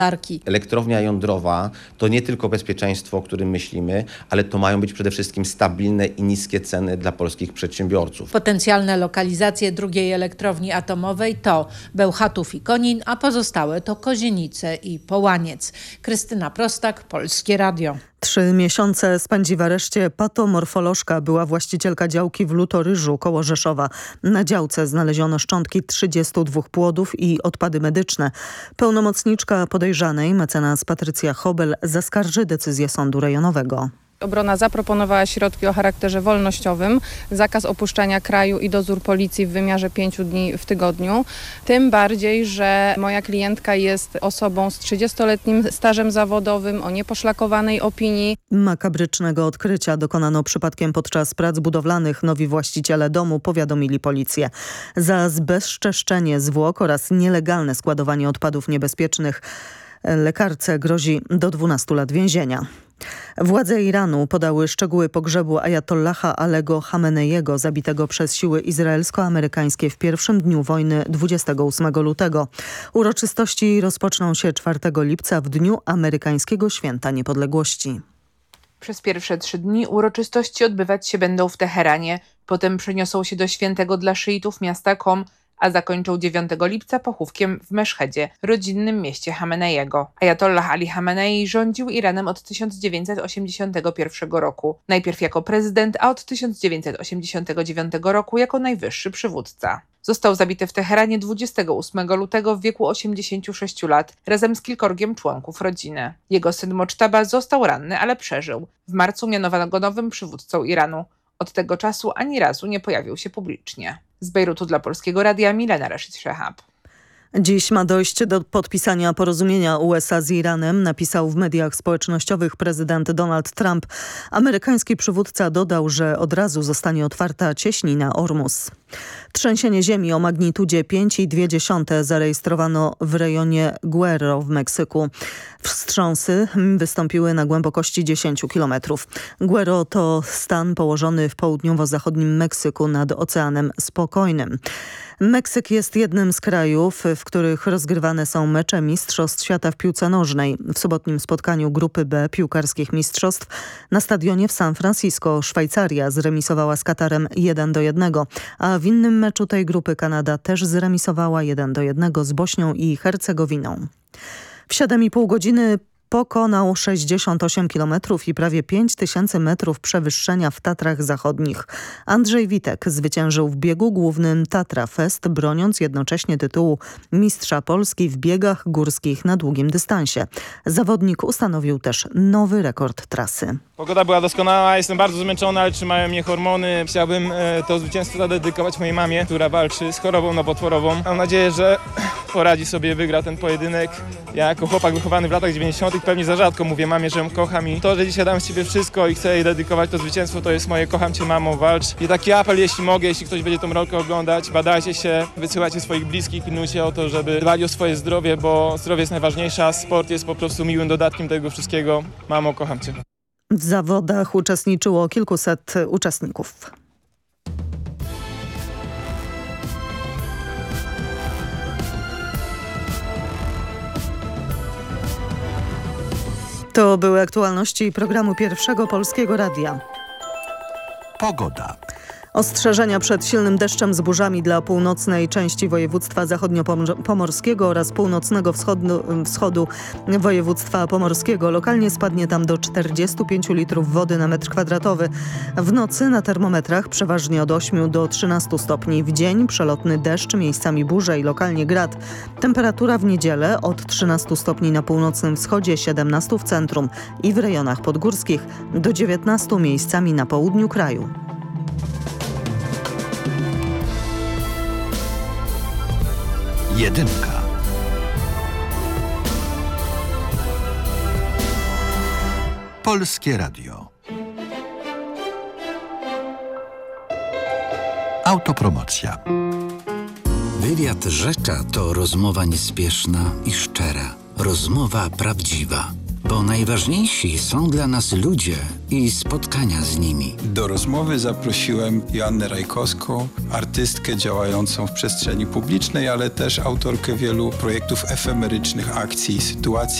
Elektrownia jądrowa to nie tylko bezpieczeństwo, o którym myślimy, ale to mają być przede wszystkim stabilne i niskie ceny dla polskich przedsiębiorców. Potencjalne lokalizacje drugiej elektrowni atomowej to Bełchatów i Konin, a pozostałe to Kozienice i Połaniec. Krystyna Prostak, Polskie Radio. 3 miesiące spędzi w areszcie patomorfolożka, była właścicielka działki w Lutoryżu koło Rzeszowa. Na działce znaleziono szczątki 32 płodów i odpady medyczne. Pełnomocniczka podejrzanej, mecenas Patrycja Hobel, zaskarży decyzję sądu rejonowego. Obrona zaproponowała środki o charakterze wolnościowym, zakaz opuszczania kraju i dozór policji w wymiarze 5 dni w tygodniu. Tym bardziej, że moja klientka jest osobą z 30-letnim stażem zawodowym, o nieposzlakowanej opinii. Makabrycznego odkrycia dokonano przypadkiem podczas prac budowlanych. Nowi właściciele domu powiadomili policję. Za zbezczeszczenie zwłok oraz nielegalne składowanie odpadów niebezpiecznych lekarce grozi do 12 lat więzienia. Władze Iranu podały szczegóły pogrzebu ajatollaha Alego Chameneiego, zabitego przez siły izraelsko-amerykańskie w pierwszym dniu wojny 28 lutego. Uroczystości rozpoczną się 4 lipca w dniu amerykańskiego Święta Niepodległości. Przez pierwsze 3 dni uroczystości odbywać się będą w Teheranie, potem przeniosą się do świętego dla szyitów miasta Qom, a zakończą 9 lipca pochówkiem w Meszhedzie, rodzinnym mieście Chameneiego. Ajatollah Ali Chamenei rządził Iranem od 1981 roku. Najpierw jako prezydent, a od 1989 roku jako najwyższy przywódca. Został zabity w Teheranie 28 lutego w wieku 86 lat razem z kilkorgiem członków rodziny. Jego syn Mochtaba został ranny, ale przeżył. W marcu mianowano go nowym przywódcą Iranu. Od tego czasu ani razu nie pojawił się publicznie. Z Bejrutu dla Polskiego Radia Milena Rashid Shehab. Dziś ma dojść do podpisania porozumienia USA z Iranem, napisał w mediach społecznościowych prezydent Donald Trump. Amerykański przywódca dodał, że od razu zostanie otwarta cieśnina Ormus. Trzęsienie ziemi o magnitudzie 5,2 zarejestrowano w rejonie Guerrero w Meksyku. Wstrząsy wystąpiły na głębokości 10 km. Guerrero to stan położony w południowo-zachodnim Meksyku nad Oceanem Spokojnym. Meksyk jest jednym z krajów, w których rozgrywane są mecze Mistrzostw Świata w piłce nożnej. W sobotnim spotkaniu grupy B piłkarskich mistrzostw na stadionie w San Francisco Szwajcaria zremisowała z Katarem 1-1, a w innym meczu tej grupy Kanada też zremisowała 1-1 z Bośnią i Hercegowiną. W 7,5 godziny pokonał 68 km i prawie 5000 metrów przewyższenia w Tatrach Zachodnich. Andrzej Witek zwyciężył w biegu głównym Tatra Fest, broniąc jednocześnie tytułu mistrza Polski w biegach górskich na długim dystansie. Zawodnik ustanowił też nowy rekord trasy. Pogoda była doskonała, jestem bardzo zmęczony, ale trzymają mnie hormony. Chciałbym to zwycięstwo zadedykować mojej mamie, która walczy z chorobą nowotworową. Mam nadzieję, że poradzi sobie, wygra ten pojedynek. Ja jako chłopak wychowany w latach 90. pewnie za rzadko mówię mamie, że ją kocham i to, że dzisiaj dam z siebie wszystko i chcę jej dedykować to zwycięstwo, to jest moje kocham cię mamo, walcz. I taki apel, jeśli mogę, jeśli ktoś będzie tą rolkę oglądać, badajcie się, wysyłajcie swoich bliskich, pilnujcie o to, żeby dbali o swoje zdrowie, bo zdrowie jest najważniejsze, a sport jest po prostu miłym dodatkiem tego wszystkiego. Mamo, kocham cię. W zawodach uczestniczyło kilkuset uczestników. To były aktualności programu Pierwszego Polskiego Radia. Pogoda. Ostrzeżenia przed silnym deszczem z burzami dla północnej części województwa zachodniopomorskiego oraz północnego wschodu województwa pomorskiego. Lokalnie spadnie tam do 45 litrów wody na metr kwadratowy. W nocy na termometrach przeważnie od 8 do 13 stopni. W dzień przelotny deszcz, miejscami burze i lokalnie grad. Temperatura w niedzielę od 13 stopni na północnym wschodzie, 17 w centrum i w rejonach podgórskich, do 19 miejscami na południu kraju. Jedynka. Polskie Radio. Autopromocja. Wywiad Rzecza to rozmowa niespieszna i szczera. Rozmowa prawdziwa. bo najważniejsi są dla nas ludzie i spotkania z nimi. Do rozmowy zaprosiłem Joannę Rajkowską, artystkę działającą w przestrzeni publicznej, ale też autorkę wielu projektów efemerycznych, akcji i sytuacji.